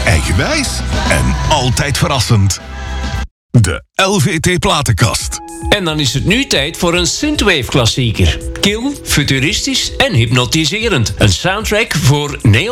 Eigenwijs en altijd verrassend. De LVT Platenkast. En dan is het nu tijd voor een synthwave klassieker. Kil, futuristisch en hypnotiserend. Een soundtrack voor